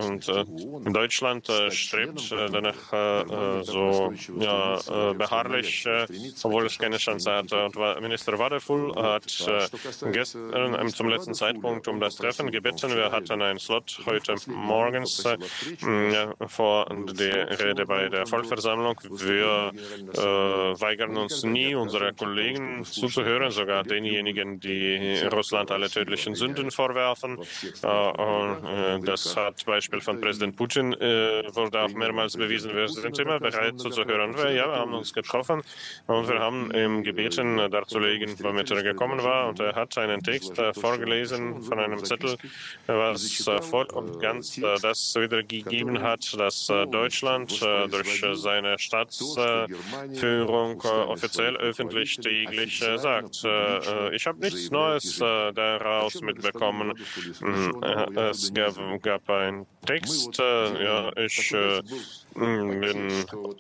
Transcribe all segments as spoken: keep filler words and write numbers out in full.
Und äh, Deutschland äh, strebt äh, danach äh, so ja, äh, beharrlich, äh, obwohl es keine Chance hat. Und Minister Wadefull hat äh, gestern äh, zum letzten Zeitpunkt um das Treffen gebeten. Wir hatten einen Slot heute morgens äh, ja, vor der Rede bei der Vollversammlung. Wir äh, weigern uns nie, unsere Kollegen zuzuhören, sogar denjenigen, die Russland alle tödlichen Sünden vorwerfen. Äh, äh, das hat Beispiel von Präsident Putin äh, wurde auch mehrmals bewiesen. Wir sind immer bereit zuzuhören. Wir, ja, wir haben uns getroffen und wir haben ihm gebeten, darzulegen, womit er gekommen war. Und er hat einen Text äh, vorgelesen von einem Zettel, was äh, voll und ganz äh, das wiedergegeben hat, dass äh, Deutschland äh, durch äh, seine Staatsführung äh, offiziell öffentlich täglich äh, sagt. Äh, ich habe nichts Neues äh, daraus mitbekommen. Äh, es gab, gab einen Text. Äh, ja, ich äh, bin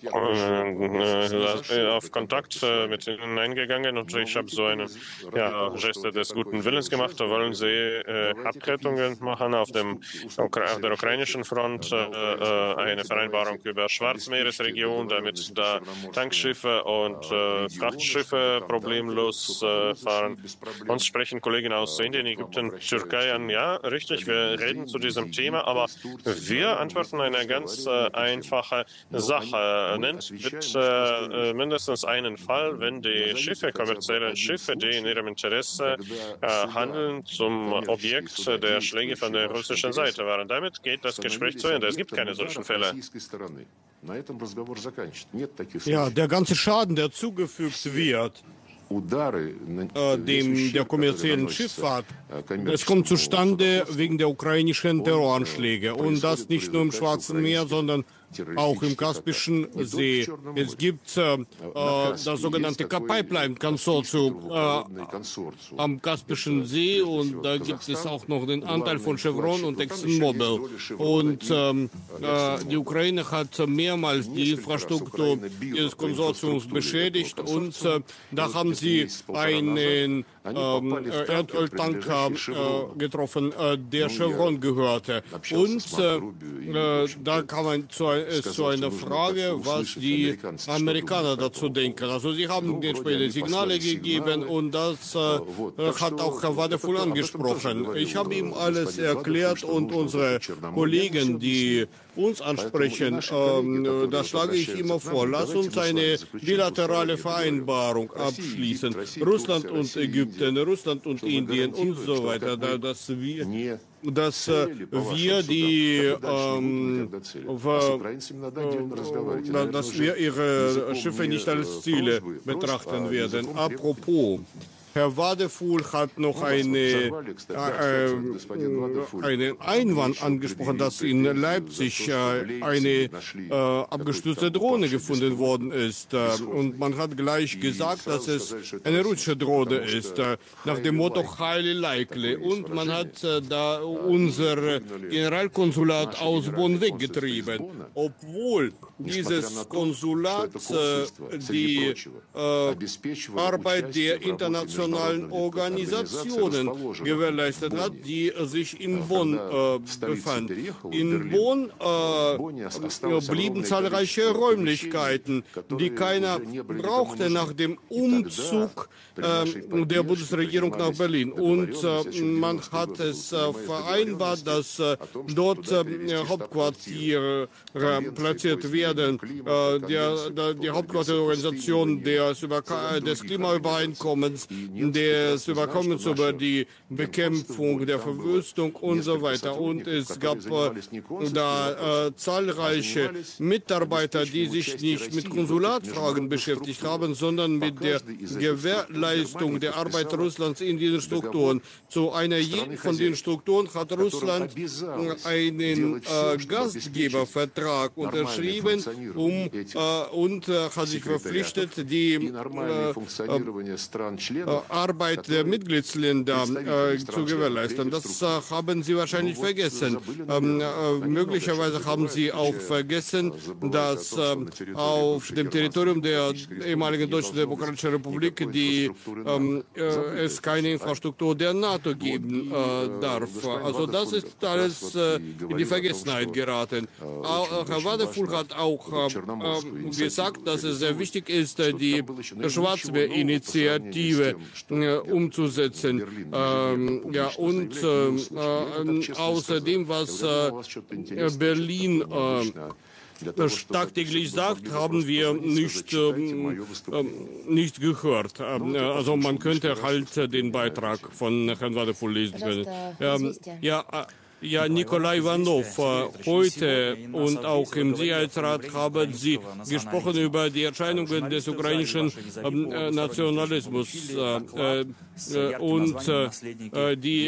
äh, auf Kontakt äh, mit ihnen eingegangen und ich habe so eine ja, Geste des guten Willens gemacht. Da wollen sie äh, Abtretungen machen auf, dem, auf der ukrainischen Front, äh, eine Vereinbarung über Schwarzmeeresregion, damit da Tankschiffe und äh, Frachtschiffe problemlos äh, fahren. Uns sprechen Kollegen aus Indien, Ägypten, Türkei an. Ja, richtig, wir reden zu diesem Thema, aber wir antworten eine ganz äh, einfache Sache. Nennt bitte äh, mindestens einen Fall, wenn die Schiffe, kommerzielle Schiffe, die in ihrem Interesse äh, handeln, zum Objekt der Schläge von der russischen Seite waren. Damit geht das Gespräch zu Ende. Es gibt keine solchen Fälle. Ja, der ganze Schaden, der zugefügt wird, äh, dem der kommerziellen Schifffahrt, es kommt zustande wegen der ukrainischen Terroranschläge. Und das nicht nur im Schwarzen Meer, sondern auch im Kaspischen See. Es gibt äh, das sogenannte Pipeline-Konsortium äh, am Kaspischen See und da gibt es auch noch den Anteil von Chevron und ExxonMobil. Und ähm, äh, die Ukraine hat mehrmals die Infrastruktur des Konsortiums beschädigt und äh, da haben sie einen ähm, Erdöltanker äh, getroffen, äh, der Chevron gehörte. Und äh, äh, da kann man zu ist zu einer Frage, was die Amerikaner dazu denken. Also sie haben entsprechende Signale gegeben und das äh, hat auch Herr Wadefull angesprochen. Ich habe ihm alles erklärt und unsere Kollegen, die uns ansprechen, äh, da schlage ich immer vor, lass uns eine bilaterale Vereinbarung abschließen. Russland und Ägypten, Russland und Indien und so weiter, da, dass wir dass äh, wir die ähm, äh, dass wir ihre Schiffe nicht als Ziele betrachten werden. Apropos, Herr Wadefull hat noch eine, äh, einen Einwand angesprochen, dass in Leipzig äh, eine äh, abgestürzte Drohne gefunden worden ist. Äh, und man hat gleich gesagt, dass es eine russische Drohne ist, äh, nach dem Motto Highly Likely. Und man hat äh, da unser Generalkonsulat aus Bonn weggetrieben, obwohl dieses Konsulat äh, die äh, Arbeit der internationalen Organisationen gewährleistet hat, die sich in Bonn äh, befanden. In Bonn äh, blieben zahlreiche Räumlichkeiten, die keiner brauchte nach dem Umzug äh, der Bundesregierung nach Berlin. Und äh, man hat es äh, vereinbart, dass äh, dort äh, Hauptquartiere äh, platziert werden. Äh, der, der, die Hauptquartierorganisation des, des Klimaübereinkommens, des Überkommens über die Bekämpfung der Verwüstung und so weiter. Und es gab äh, da äh, zahlreiche Mitarbeiter, die sich nicht mit Konsulatfragen beschäftigt haben, sondern mit der Gewährleistung der Arbeit Russlands in diesen Strukturen. Zu einer von den Strukturen hat Russland einen äh, Gastgebervertrag unterschrieben um, äh, und äh, hat sich verpflichtet, die äh, äh, Arbeit der Mitgliedsländer äh, zu gewährleisten. Das äh, haben Sie wahrscheinlich vergessen. Ähm, äh, möglicherweise haben Sie auch vergessen, dass äh, auf dem Territorium der ehemaligen Deutschen Demokratischen Republik die, ähm, äh, es keine Infrastruktur der NATO geben äh, darf. Also das ist alles äh, in die Vergessenheit geraten. Auch, Herr Wadefuhl hat auch äh, gesagt, dass es sehr wichtig ist, die Schwarzmeer-Initiative äh, umzusetzen. Ähm, ja, und äh, äh, außerdem, was äh, Berlin äh, tagtäglich sagt, haben wir nicht, äh, äh, nicht gehört. Äh, also man könnte halt den Beitrag von Herrn Wadefuhl lesen können. Ähm, ja, äh, Ja, Nikolai Ivanov, heute und auch im Sicherheitsrat haben Sie gesprochen über die Erscheinungen des ukrainischen äh, Nationalismus äh, äh, und äh, die,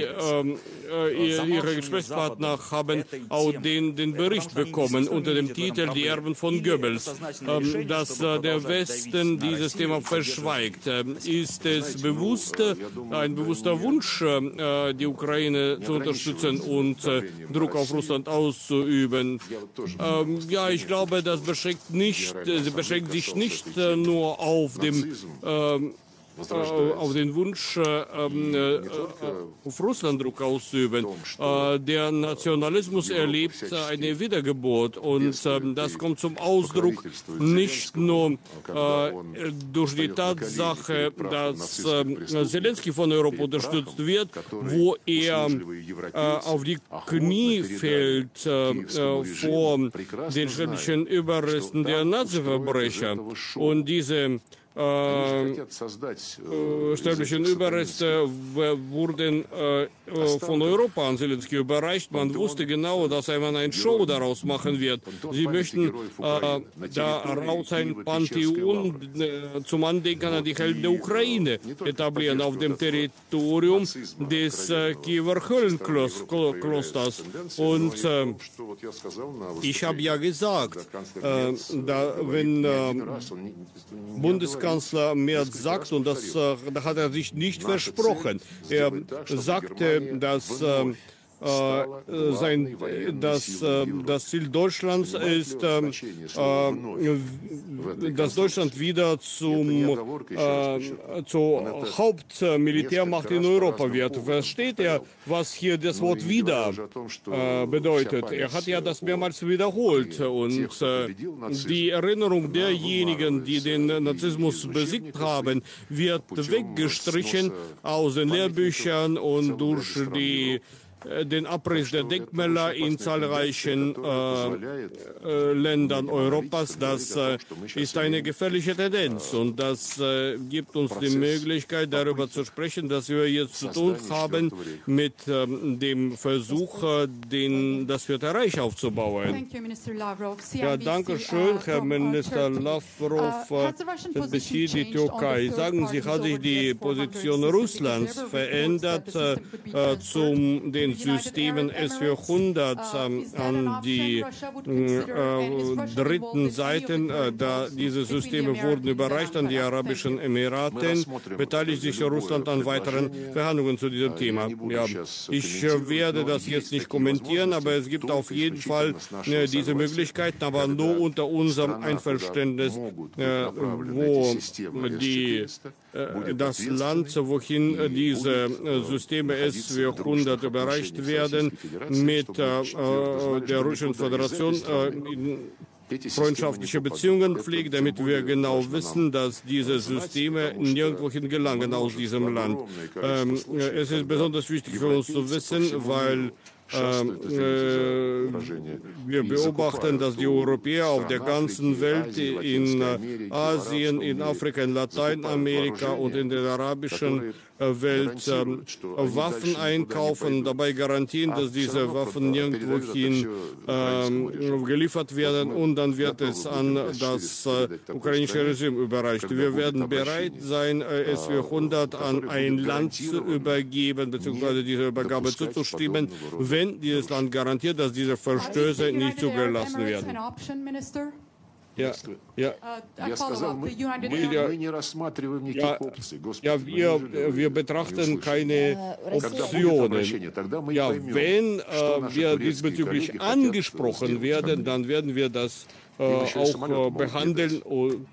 äh, Ihre Gesprächspartner haben auch den, den Bericht bekommen unter dem Titel Die Erben von Goebbels, äh, dass äh, der Westen dieses Thema verschweigt. Äh, ist es bewusst, äh, ein bewusster Wunsch, äh, die Ukraine zu unterstützen und Druck auf Russland auszuüben? Ähm, ja, ich glaube, das beschränkt, nicht, äh, beschränkt sich nicht äh, nur auf dem ähm, äh, auf den Wunsch, äh, äh, auf Russland Druck auszuüben. Äh, der Nationalismus erlebt eine Wiedergeburt und äh, das kommt zum Ausdruck nicht nur äh, durch die Tatsache, dass äh, Zelensky von Europa unterstützt wird, wo er äh, auf die Knie fällt äh, vor den schrecklichen Überresten der Nazi-Verbrecher und diese Äh, sterblichen Überreste wurden äh, von Europa an Zelensky überreicht. Man wusste genau, dass er eine Show daraus machen wird. Sie möchten äh, daraus ein Pantheon äh, zum Andenken an die Helden der Ukraine etablieren auf dem Territorium des äh, Kiewer Höllenklosters. Und äh, ich habe ja gesagt, äh, da, wenn äh, Bundeskanzler Kanzler Merz sagt, und das äh, da hat er sich nicht versprochen. Er sagte, dass äh, äh, sein, dass, äh, das Ziel Deutschlands ist, äh, äh, dass Deutschland wieder zum, äh, zur Hauptmilitärmacht in Europa wird. Versteht er, was hier das Wort wieder äh, bedeutet? Er hat ja das mehrmals wiederholt. Und äh, die Erinnerung derjenigen, die den Nazismus besiegt haben, wird weggestrichen aus den Lehrbüchern und durch die den Abriss der Denkmäler in zahlreichen äh, äh, Ländern Europas. Das äh, ist eine gefährliche Tendenz und das äh, gibt uns die Möglichkeit, darüber zu sprechen, dass wir jetzt zu tun haben mit ähm, dem Versuch, äh, den, das Vierte Reich aufzubauen. Ja, danke schön, Herr Minister Lavrov, Z B C, die Türkei. Sagen Sie, hat sich die Position Russlands verändert äh, zum den Systemen S vierhundert ähm, an die äh, dritten Seiten, äh, da diese Systeme wurden überreicht an die Arabischen Emiraten, beteiligt sich Russland an weiteren Verhandlungen zu diesem Thema. Ja, ich äh, werde das jetzt nicht kommentieren, aber es gibt auf jeden Fall äh, diese Möglichkeiten, aber nur unter unserem Einverständnis, äh, wo die das Land, wohin diese Systeme S vierhundert überreicht werden, mit äh, der Russischen Föderation äh, freundschaftliche Beziehungen pflegt, damit wir genau wissen, dass diese Systeme nirgendwohin gelangen aus diesem Land. Ähm, es ist besonders wichtig für uns zu wissen, weil Äh, wir beobachten, dass die Europäer auf der ganzen Welt, in Asien, in Afrika, in Lateinamerika und in der arabischen Welt äh, Waffen einkaufen, dabei garantieren, dass diese Waffen nirgendwohin äh, geliefert werden und dann wird es an das äh, ukrainische Regime überreicht. Wir werden bereit sein, äh, S vierhundert an ein Land zu übergeben, beziehungsweise diese Übergabe zuzustimmen, wenn dieses Land garantiert, dass diese Verstöße nicht zugelassen werden. Ja, ja. Я сказал, мы, мы, мы не рассматриваем никаких опций. Господи, ja, wir, wir betrachten keine Optionen. Ja, wenn äh, wir diesbezüglich angesprochen werden, dann werden wir das äh, auch äh, behandeln. Und,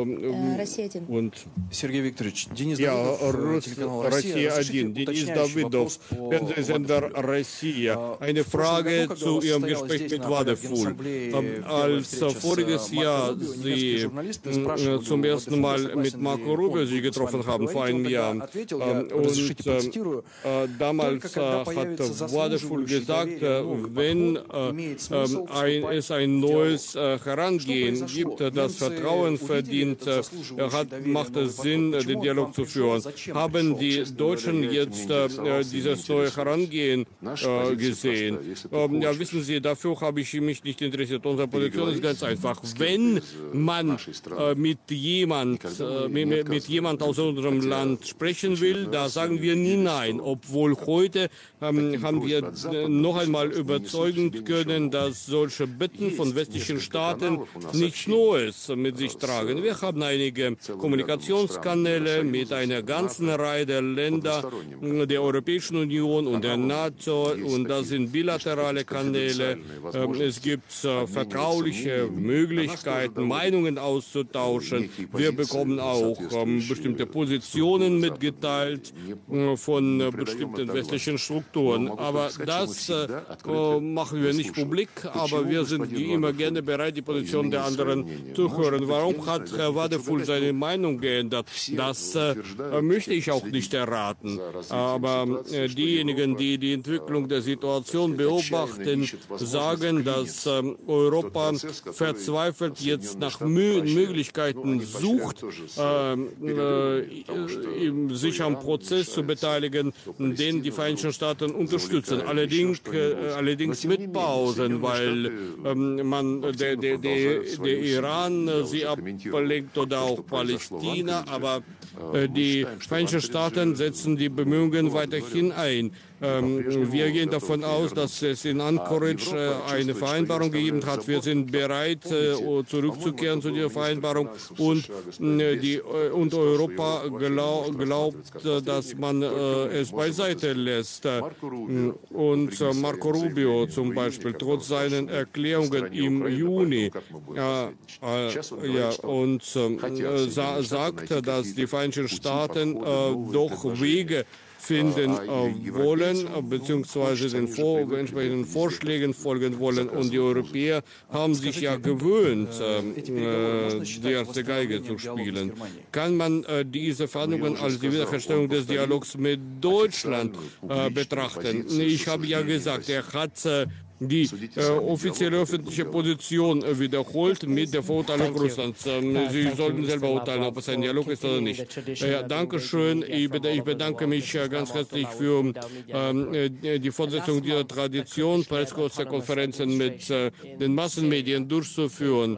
und Сергей Викторович, Денис ja, Давыдов, телеканал Россия один, Денис Давыдов, Fernsehsender Россия. Eine Frage zu Ihrem Gespräch mit Wadefull. Als voriges Jahr Sie zum ersten Mal mit Marco Rubio sich getroffen haben, vor einem Jahr, und äh, damals hat Wadefull gesagt, wenn äh, ein, es ein neues äh, Herangehen gibt, das Vertrauen verdient, hat, macht es Sinn, den Dialog zu führen. Haben die Deutschen jetzt äh, dieses neue Herangehen äh, gesehen? Ähm, ja, wissen Sie, dafür habe ich mich nicht interessiert. Unsere Position ist ganz einfach. Wenn man äh, mit jemand, äh, mit, mit jemand aus unserem Land sprechen will, da sagen wir nie nein. Obwohl heute ähm, haben wir äh, noch einmal überzeugen können, dass solche Bitten von westlichen Staaten nichts Neues mit sich tragen. Wir haben einige Kommunikationskanäle mit einer ganzen Reihe der Länder der Europäischen Union und der NATO, und das sind bilaterale Kanäle. Es gibt äh, vertrauliche Möglichkeiten, Meinungen auszutauschen. Wir bekommen auch ähm, bestimmte Positionen mitgeteilt äh, von äh, bestimmten westlichen Strukturen. Aber das äh, machen wir nicht publik, aber wir sind wie immer gerne bereit, die Position der anderen zu hören. Warum hat Herr Wadefull seine Meinung geändert? Das äh, möchte ich auch nicht erraten. Aber äh, diejenigen, die die Entwicklung der Situation beobachten, sagen, dass äh, Europa verzweifelt jetzt nach Mö Möglichkeiten sucht, äh, äh, sich am Prozess zu beteiligen, den die Vereinigten Staaten unterstützen. Allerdings, äh, allerdings mit Pausen, weil äh, man der, der, der, der Iran äh, sie ablenkt oder auch Palästina, aber äh, die Vereinigten Staaten setzen die Bemühungen weiterhin ein. Ähm, wir gehen davon aus, dass es in Anchorage äh, eine Vereinbarung gegeben hat. Wir sind bereit, äh, zurückzukehren zu dieser Vereinbarung, und, äh, die, äh, und Europa glaub, glaubt, äh, dass man äh, es beiseite lässt. Und äh, Marco Rubio zum Beispiel, trotz seinen Erklärungen im Juni, äh, äh, ja, und äh, sa sagt, dass die Vereinigten Staaten äh, doch Wege finden äh, wollen, äh, beziehungsweise den vor, entsprechenden Vorschlägen folgen wollen. Und die Europäer haben sich ja gewöhnt, äh, die erste Geige zu spielen. Kann man äh, diese Verhandlungen als die Wiederherstellung des Dialogs mit Deutschland äh, betrachten? Ich habe ja gesagt, er hat äh, die äh, offizielle öffentliche Position äh, wiederholt mit der Verurteilung Russlands. Ähm, Sie sollten selber urteilen, ob es ein Dialog ist oder nicht. Äh, Dankeschön. Ich, bed ich bedanke mich äh, ganz herzlich für ähm, äh, die Fortsetzung dieser Tradition, Pressekonferenzen mit äh, den Massenmedien durchzuführen.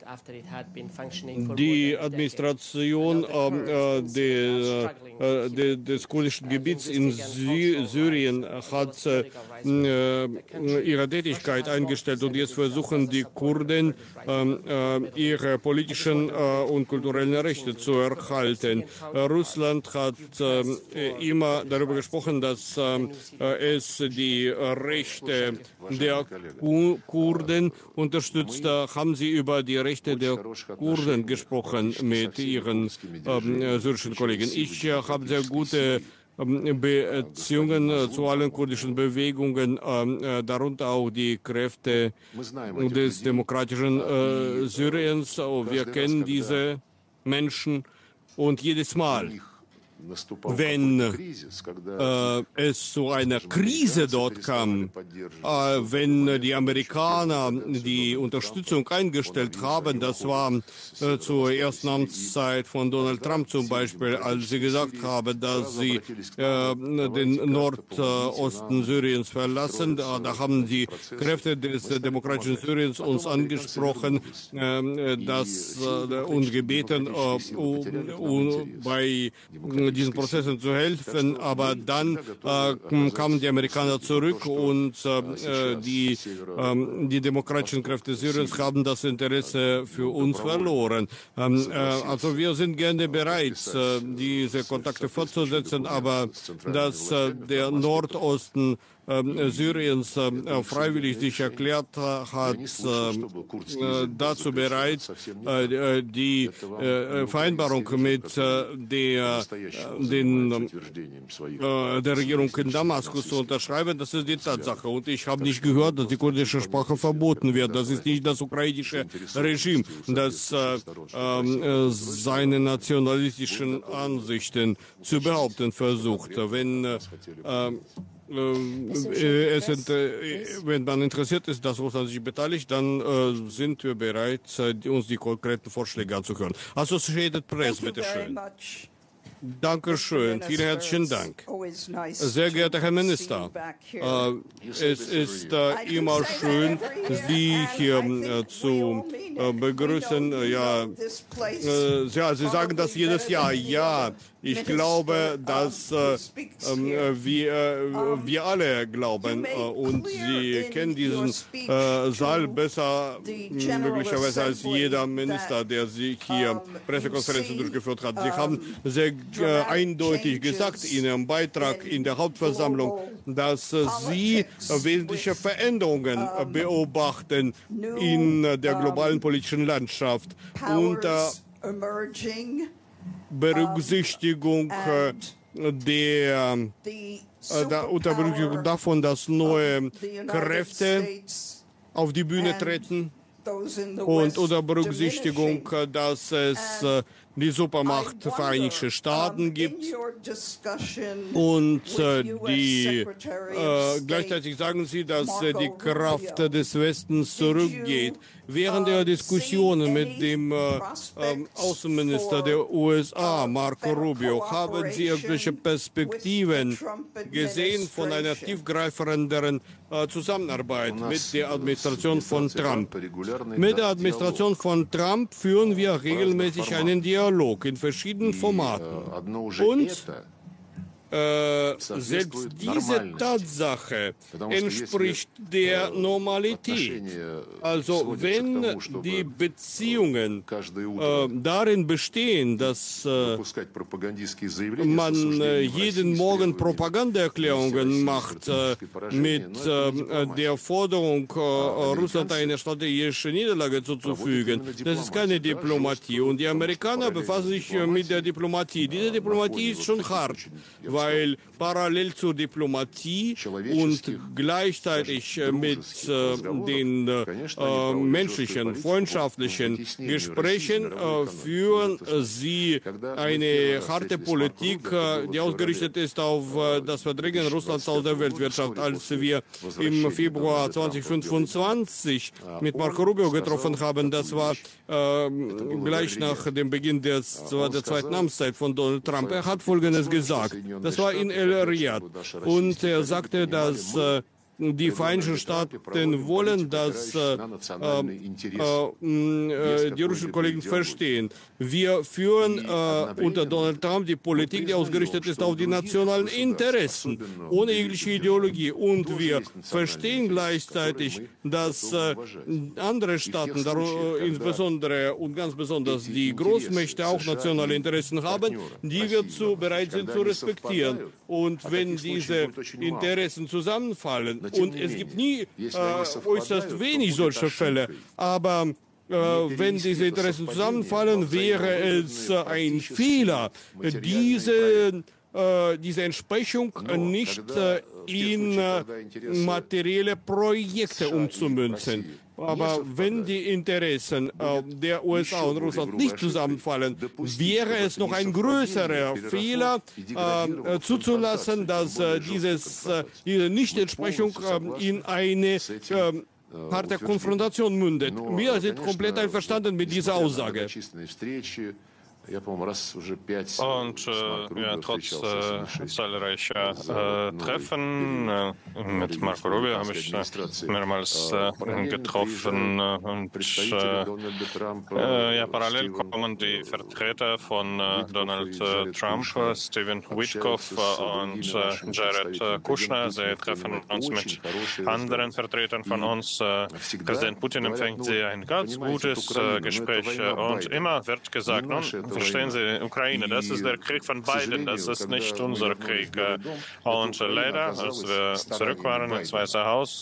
Die Administration äh, de, äh, de, des kurdischen Gebiets in Sy Syrien hat äh, ihre Tätigkeit eingestellt, und jetzt versuchen die Kurden äh, ihre politischen äh, und kulturellen Rechte zu erhalten. Äh, Russland hat äh, immer darüber gesprochen, dass äh, es die Rechte der Kurden unterstützt. Da haben Sie über die Rechte der Kurden gesprochen mit Ihren äh, syrischen Kollegen. Ich äh, habe sehr gute Beziehungen zu allen kurdischen Bewegungen, äh, darunter auch die Kräfte des demokratischen äh, Syriens. Wir kennen diese Menschen, und jedes Mal, wenn äh, es zu einer Krise dort kam, äh, wenn die Amerikaner die Unterstützung eingestellt haben, das war äh, zur ersten Amtszeit von Donald Trump zum Beispiel, als sie gesagt haben, dass sie äh, den Nordosten Syriens verlassen, da, da haben die Kräfte des demokratischen Syriens uns angesprochen, äh, dass, äh, und gebeten, äh, uh, uh, bei diesen Prozessen zu helfen. Aber dann äh, kamen die Amerikaner zurück und äh, die, äh, die demokratischen Kräfte Syriens haben das Interesse für uns verloren. Ähm, äh, also wir sind gerne bereit, äh, diese Kontakte fortzusetzen, aber dass äh, der Nordosten äh, Syriens äh, freiwillig sich erklärt hat, äh, dazu bereit, äh, die äh, Vereinbarung mit äh, der, äh, den, äh, der Regierung in Damaskus zu unterschreiben, das ist die Tatsache. Und ich habe nicht gehört, dass die kurdische Sprache verboten wird. Das ist nicht das ukrainische Regime, das äh, äh, seine nationalistischen Ansichten zu behaupten versucht. Wenn äh, äh, es, äh, wenn man interessiert ist, dass Russland sich beteiligt, dann äh, sind wir bereit, äh, uns die konkreten Vorschläge anzuhören. Associated Press, bitteschön. Dankeschön, vielen herzlichen Dank. Sehr geehrter Herr Minister, äh, es ist äh, immer schön, Sie hier äh, zu äh, begrüßen. Ja, äh, ja, Sie sagen das jedes Jahr. Ja, ich glaube, dass äh, äh, wir, äh, wir alle glauben äh, und Sie kennen diesen äh, Saal besser möglicherweise als jeder Minister, der sich hier Pressekonferenzen durchgeführt hat. Sie haben sehr äh, eindeutig gesagt in Ihrem Beitrag in der Hauptversammlung, dass äh, Sie äh, wesentliche Veränderungen äh, beobachten in äh, der globalen politischen Landschaft unter Berücksichtigung äh, der, äh, der unter Berücksichtigung davon, dass neue Kräfte auf die Bühne treten und unter Berücksichtigung, dass es äh, die Supermacht Vereinigte Staaten gibt und äh, die äh, gleichzeitig sagen Sie, dass äh, die Kraft des Westens zurückgeht. Während der Diskussionen mit dem äh, äh, Außenminister der U S A, Marco Rubio, haben Sie irgendwelche Perspektiven gesehen von einer tiefgreifenderen äh, Zusammenarbeit mit der Administration von Trump? Mit der Administration von Trump führen wir regelmäßig einen Dialog in verschiedenen Formaten. Und äh, selbst diese Tatsache entspricht der Normalität. Also wenn die Beziehungen äh, darin bestehen, dass äh, man äh, jeden Morgen Propagandaerklärungen macht äh, mit äh, der Forderung, äh, Russland eine strategische Niederlage zuzufügen, das ist keine Diplomatie. Und die Amerikaner befassen sich äh, mit der Diplomatie. Diese Diplomatie ist schon hart, weil parallel zur Diplomatie und gleichzeitig mit äh, den äh, menschlichen, freundschaftlichen Gesprächen äh, führen sie eine harte Politik, äh, die ausgerichtet ist auf äh, das Verdrängen Russlands aus der Weltwirtschaft. Als wir im Februar zweitausendfünfundzwanzig mit Marco Rubio getroffen haben, das war äh, gleich nach dem Beginn des, der zweiten Amtszeit von Donald Trump. Er hat Folgendes gesagt. Das war in El Riyadh. Und er sagte, dass äh, die Vereinigten Staaten wollen, dass äh, äh, äh, die russischen Kollegen verstehen. Wir führen äh, unter Donald Trump die Politik, die ausgerichtet ist auf die nationalen Interessen, ohne jegliche Ideologie. Und wir verstehen gleichzeitig, dass äh, andere Staaten, äh, insbesondere und ganz besonders die Großmächte, auch nationale Interessen haben, die wir zu, bereit sind zu respektieren. Und wenn diese Interessen zusammenfallen, und es gibt nie äh, äußerst wenig solcher Fälle, aber äh, wenn diese Interessen zusammenfallen, wäre es äh, ein Fehler, diese, äh, diese Entsprechung nicht äh, in äh, materielle Projekte umzumünzen. Aber wenn die Interessen äh, der U S A und Russland nicht zusammenfallen, wäre es noch ein größerer Fehler, äh, zuzulassen, dass äh, dieses, äh, diese Nichtentsprechung äh, in eine äh, harte Konfrontation mündet. Wir sind komplett einverstanden mit dieser Aussage. Und äh, ja, trotz äh, zahlreicher äh, Treffen äh, mit Marco Rubio habe ich äh, mehrmals äh, getroffen. Äh, und äh, ja, parallel kommen die Vertreter von äh, Donald äh, Trump, äh, Steven Witkoff äh, und äh, Jared äh, Kushner. Sie treffen uns mit anderen Vertretern von uns. Äh, Präsident Putin empfängt sie ein ganz gutes äh, Gespräch äh, und immer wird gesagt, nun, verstehen Sie, Ukraine, das ist der Krieg von beiden, das ist nicht unser Krieg. Und leider, als wir zurück waren ins Weiße Haus,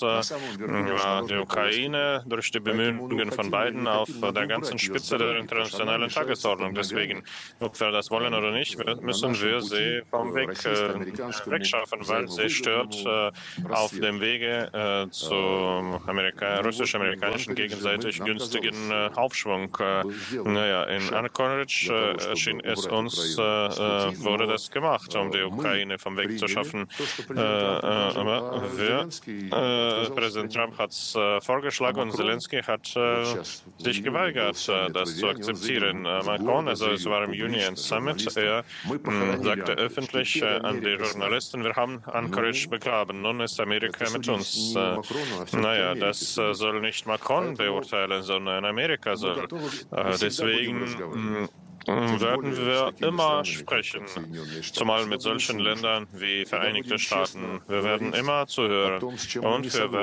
war die Ukraine durch die Bemühungen von beiden auf der ganzen Spitze der internationalen Tagesordnung. Deswegen, ob wir das wollen oder nicht, müssen wir sie vom Weg äh, wegschaffen, weil sie stört äh, auf dem Wege äh, zum Amerika russisch-amerikanischen gegenseitig günstigen äh, Aufschwung. Äh, naja, in Anchorage äh, schien es uns, äh, wurde das gemacht, um die Ukraine vom Weg zu schaffen. Äh, aber wir, äh, Präsident Trump hat es äh, vorgeschlagen und Zelensky hat äh, sich geweigert, äh, das zu akzeptieren. Äh, Macron, also es war im Juni ein Summit, er mh, sagte öffentlich äh, an die Journalisten, wir haben Anchorage begraben, nun ist Amerika mit uns. Äh, naja, das äh, soll nicht Macron beurteilen, sondern Amerika soll. Äh, deswegen mh, werden wir immer sprechen, zumal mit solchen Ländern wie Vereinigte Staaten. Wir werden immer zuhören und wir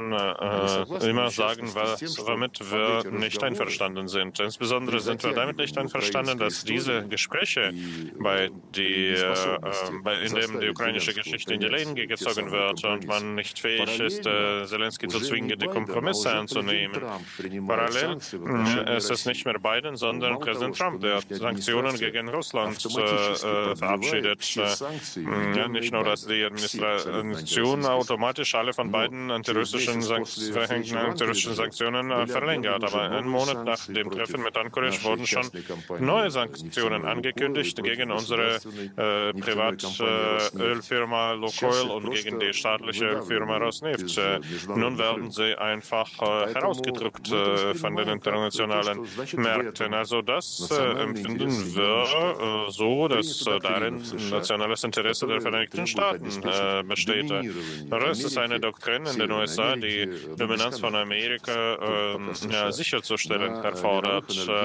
werden äh, immer sagen, was, womit wir nicht einverstanden sind. Insbesondere sind wir damit nicht einverstanden, dass diese Gespräche, bei die, äh, bei, in dem die ukrainische Geschichte in die Länge gezogen wird und man nicht fähig ist, äh, Zelensky zu zwingen, die Kompromisse anzunehmen. Parallel äh, ist es nicht mehr Biden, sondern Präsident Trump, der Sanktionen gegen Russland äh, verabschiedet. Äh, ja, nicht nur, dass die Administration automatisch alle von beiden antirussischen, Sank- verhängten antirussischen Sanktionen äh, verlängert, aber einen Monat nach dem Treffen mit Anchorage wurden schon neue Sanktionen angekündigt gegen unsere äh, Privatölfirma äh, Lukoil und gegen die staatliche Ölfirma Rosneft. Äh, nun werden sie einfach äh, herausgedrückt äh, von den internationalen Märkten. Also das äh, empfinden wir äh, so, dass äh, darin nationales Interesse der Vereinigten Staaten äh, besteht. Das ist eine Doktrin in den U S A, die Dominanz von Amerika äh, ja, sicherzustellen erfordert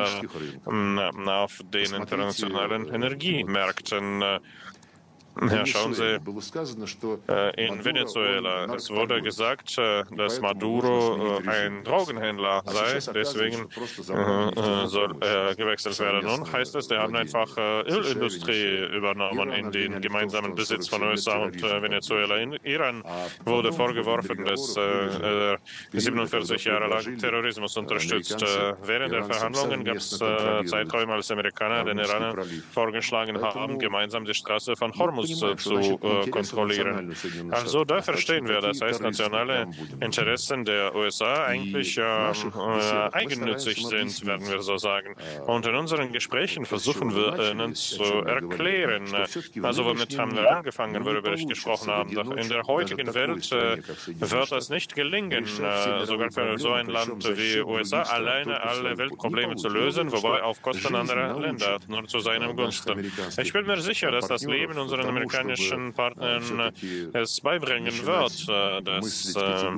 äh, auf den internationalen Energiemärkten. Äh, Ja, schauen Sie, äh, in Venezuela, es wurde gesagt, äh, dass Maduro äh, ein Drogenhändler sei, deswegen äh, soll er gewechselt werden. Nun heißt es, die haben einfach äh, Ölindustrie übernommen in den gemeinsamen Besitz von U S A und äh, Venezuela. In Iran wurde vorgeworfen, dass äh, siebenundvierzig Jahre lang Terrorismus unterstützt. Äh, während der Verhandlungen gab es äh, Zeiträume, als Amerikaner den Iranern vorgeschlagen haben, gemeinsam die Straße von Hormuz zu äh, kontrollieren. Also da verstehen wir, das heißt, nationale Interessen der U S A eigentlich äh, äh, eigennützig sind, werden wir so sagen. Und in unseren Gesprächen versuchen wir ihnen zu erklären, also womit haben wir angefangen, worüber ich gesprochen habe. Doch in der heutigen Welt äh, wird es nicht gelingen, äh, sogar für so ein Land wie U S A alleine alle Weltprobleme zu lösen, wobei auf Kosten anderer Länder, nur zu seinem Gunsten. Ich bin mir sicher, dass das Leben unseren amerikanischen Partnern es beibringen wird, dass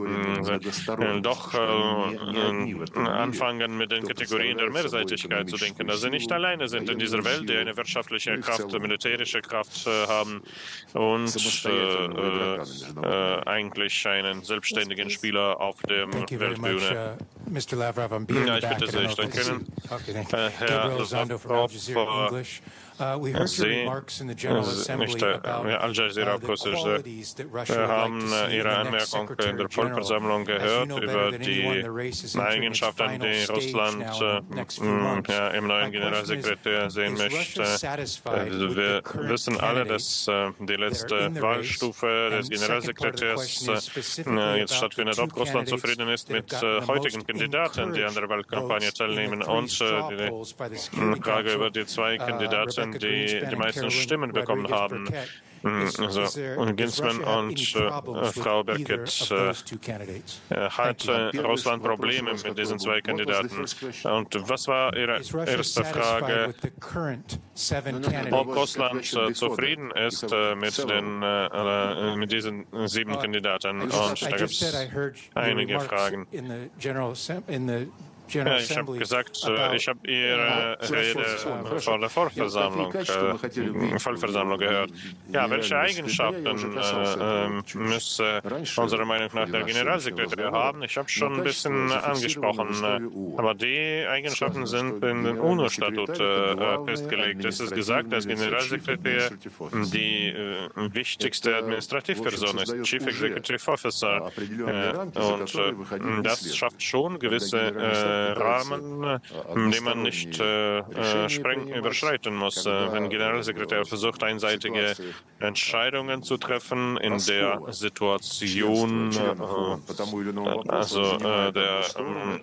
äh, doch äh, anfangen mit den Kategorien der Mehrseitigkeit zu denken, dass sie nicht alleine sind in dieser Welt, die eine wirtschaftliche Kraft, militärische Kraft äh, haben und äh, äh, eigentlich einen selbstständigen Spieler auf dem Weltbühne. Ja, ich bitte Sie, ich danke Ihnen. Äh, Herr Lavrov, Uh, we heard your remarks in the General Assembly about Al Jazeera wir haben Ihre Anmerkung in der Vollversammlung gehört über die Eigenschaften, die Russland äh, ja, im neuen Generalsekretär sehen möchte. Also wir wissen alle, dass äh, die letzte Wahlstufe des Generalsekretärs äh, jetzt stattfindet, ob Russland zufrieden ist mit äh, heutigen Kandidaten, die an der Wahlkampagne teilnehmen, und äh, die Frage über die zwei Kandidaten, die die meisten Stimmen bekommen haben. Also, und Ginsman und äh, Frau Birgit äh, hat äh, Russland Probleme mit diesen zwei Kandidaten. Und was war Ihre erste Frage? Ob Russland äh, zufrieden ist äh, mit, den, äh, mit diesen sieben Kandidaten? Und da gibt es einige Fragen. Ja, ich habe gesagt, ich habe Ihre Rede vor der Vollversammlung, äh, Vollversammlung gehört. Ja, welche Eigenschaften äh, müsste unserer Meinung nach der Generalsekretär haben? Ich habe schon ein bisschen angesprochen, äh, aber die Eigenschaften sind in den UNO-Statut äh, festgelegt. Es ist gesagt, dass Generalsekretär die äh, wichtigste Administrativperson ist, Chief Executive Officer. Äh, und äh, das schafft schon gewisse äh, Rahmen, den man nicht äh, spreng, überschreiten muss. Äh, wenn Generalsekretär versucht, einseitige Entscheidungen zu treffen in der Situation, äh, also äh, der